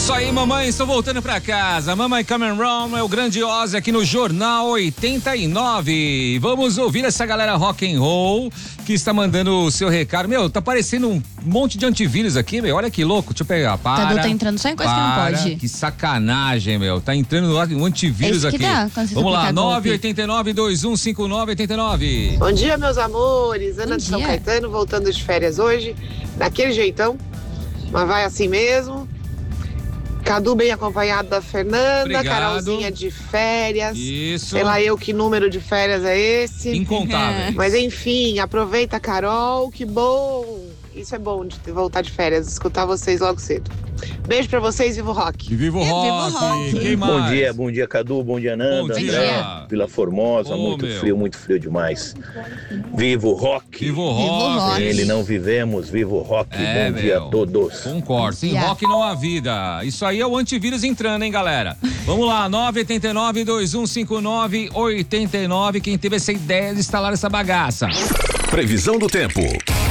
Isso aí, mamãe, estou voltando pra casa. Mamãe Cameron Brown é o grandioso aqui no Jornal 89. Vamos ouvir essa galera rock and roll que está mandando o seu recado. Meu, tá parecendo um monte de antivírus aqui, meu. Olha que louco. Deixa eu pegar. Cadu tá entrando só em coisa que não pode. Que sacanagem, meu. Tá entrando um antivírus aqui. Vamos lá, 989-2159-89. Bom dia, meus amores. Ana de São Caetano, voltando de férias hoje. Daquele jeitão. Mas vai assim mesmo. Cadu bem acompanhado da Fernanda. Obrigado. Carolzinha de férias. Isso. Sei lá eu que número de férias é esse. Incontável. Mas enfim, aproveita, Carol. Que bom. Isso é bom de voltar de férias, escutar vocês logo cedo. Beijo pra vocês, Vivo Rock. E Vivo Rock. Quem mais? Bom dia, Cadu, bom dia, Nanda, Bom André, dia. Vila Formosa, muito frio demais. Vivo Rock. Vivo Rock. Sem ele não vivemos, Vivo Rock, bom dia a todos. Concordo, sem rock não há vida. Isso aí é o antivírus entrando, hein, galera? Vamos lá, 989-2159-89, quem teve essa ideia de instalar essa bagaça. Previsão do tempo.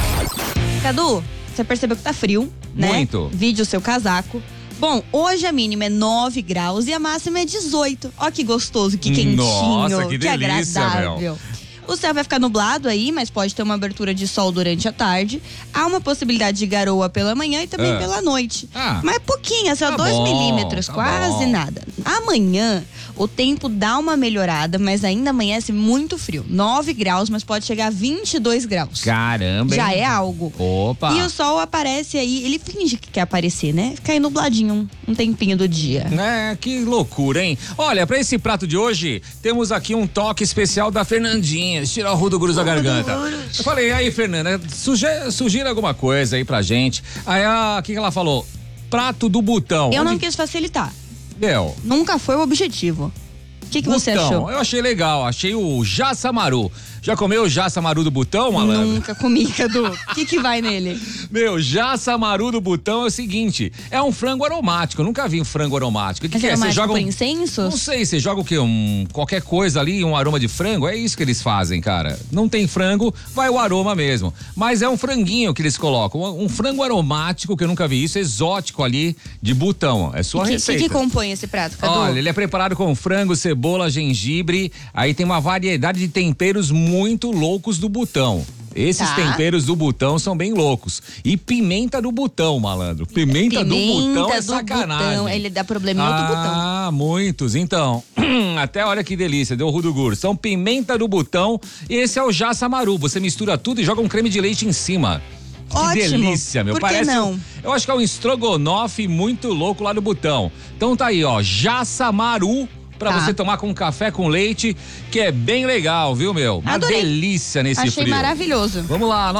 Cadu, você percebeu que tá frio, né? Muito. Vide o seu casaco. Bom, hoje a mínima é 9 graus e a máxima é 18. Ó que gostoso, que quentinho, Nossa, que delícia, agradável. meu. O céu vai ficar nublado aí, mas pode ter uma abertura de sol durante a tarde. Há uma possibilidade de garoa pela manhã e também pela noite. Mas pouquinho, assim, 2 milímetros, quase nada. Amanhã, o tempo dá uma melhorada, mas ainda amanhece muito frio. 9 graus, mas pode chegar a 22 graus. Caramba, já hein? é algo. Opa! E o sol aparece aí, ele finge que quer aparecer, né? Fica aí nubladinho um tempinho do dia. Que loucura, hein? Olha, pra esse prato de hoje, temos aqui um toque especial da Fernandinha. Tirar o Rudo Gurus da garganta. Eu falei, aí, Fernanda, sugira alguma coisa aí pra gente. Aí, o que ela falou? Prato do Butão. Eu não quis facilitar. Deu. Nunca foi o objetivo. O que você achou? Eu achei legal, achei o Jassamaru. Já comeu o Jassamaru do Butão, malandro? Nunca comi, Cadu. O que vai nele? Meu, Jassamaru do Butão é o seguinte, é um frango aromático, eu nunca vi um frango aromático. O que é? Você joga incenso? Não sei, você joga o quê? Qualquer coisa ali, um aroma de frango? É isso que eles fazem, cara. Não tem frango, vai o aroma mesmo. Mas é um franguinho que eles colocam, um frango aromático, que eu nunca vi isso, exótico ali, de Butão. É sua receita. O que compõe esse prato, Cadu? Olha, ele é preparado com frango, cebola, gengibre, aí tem uma variedade de temperos muito loucos do Butão. Esses temperos do Butão são bem loucos. E pimenta do Butão, malandro. Pimenta do Butão é sacanagem. Butão, ele dá problema em outro botão. Ah, muitos. Então, até olha que delícia, deu Rudo Gurus. São pimenta do Butão e esse é o Jassamaru. Você mistura tudo e joga um creme de leite em cima. Ótimo. Que delícia, meu. Por que não? Eu acho que é um estrogonofe muito louco lá do Butão. Então tá aí, ó, Jassamaru. Pra você tomar com café com leite, que é bem legal, viu, meu? Uma delícia nesse frio. Achei maravilhoso. Vamos lá,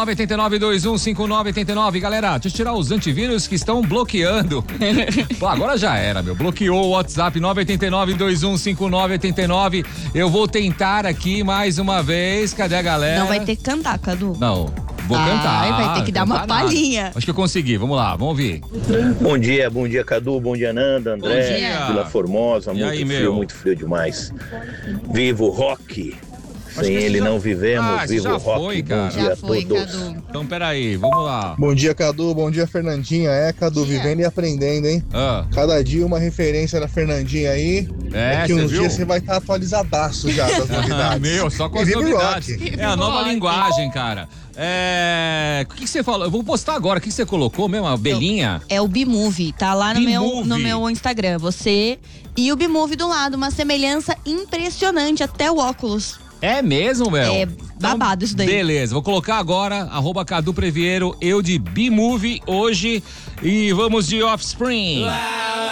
989-2159-89. Galera, deixa eu tirar os antivírus que estão bloqueando. Pô, agora já era, meu. Bloqueou o WhatsApp 989-2159-89. Eu vou tentar aqui mais uma vez. Cadê a galera? Não vai ter que cantar, Cadu. Não. Vou cantar. Vai ter que dar uma palhinha. Acho que eu consegui. Vamos lá, vamos ouvir. Bom dia, Cadu, bom dia, Nanda, André, Vila Formosa, muito frio demais. Vivo Rock. Sem ele não vivemos, Vivo Rock. Bom dia a todos. Cadu. Então, peraí, vamos lá. Bom dia, Cadu, bom dia, Fernandinha. Cadu, vivendo e aprendendo, hein? Cada dia uma referência na Fernandinha aí. Que uns dias você vai estar atualizadaço já das novidades. Meu, só com as novidades. É a nova linguagem, cara. O que você falou? Eu vou postar agora. O que você colocou mesmo? A abelhinha? É o B-Movie. Tá lá no meu Instagram. Você e o B-Movie do lado. Uma semelhança impressionante. Até o óculos. É mesmo, Mel? É babado isso daí. Beleza, vou colocar agora, @Cadu Previero, eu de B-Movie hoje. E vamos de Offspring.